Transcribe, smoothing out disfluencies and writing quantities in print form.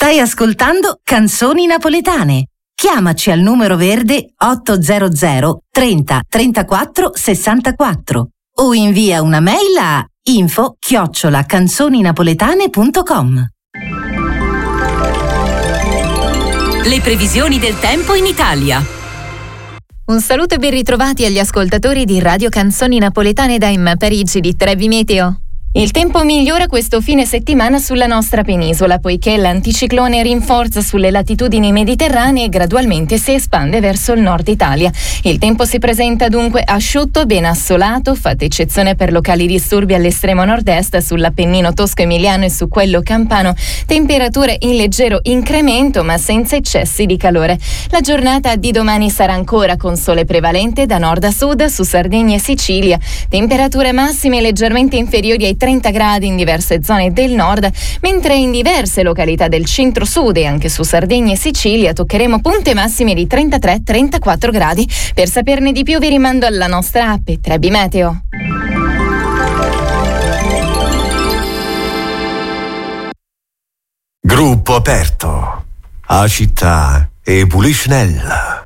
Stai ascoltando Canzoni Napoletane. Chiamaci al numero verde 800 30 34 64 o invia una mail a info@canzoninapoletane.com. Le previsioni del tempo in Italia. Un saluto e ben ritrovati agli ascoltatori di Radio Canzoni Napoletane da Parigi di Trevi Meteo. Il tempo migliora questo fine settimana sulla nostra penisola, poiché l'anticiclone rinforza sulle latitudini mediterranee e gradualmente si espande verso il nord Italia. Il tempo si presenta dunque asciutto, ben assolato, fatta eccezione per locali disturbi all'estremo nord-est, sull'Appennino tosco-emiliano e su quello campano. Temperature in leggero incremento, ma senza eccessi di calore. La giornata di domani sarà ancora con sole prevalente da nord a sud su Sardegna e Sicilia. Temperature massime leggermente inferiori ai 30 gradi in diverse zone del nord, mentre in diverse località del centro-sud e anche su Sardegna e Sicilia toccheremo punte massime di 33-34 gradi. Per saperne di più vi rimando alla nostra app Trebi Meteo. Gruppo aperto. A città e Pulisnella.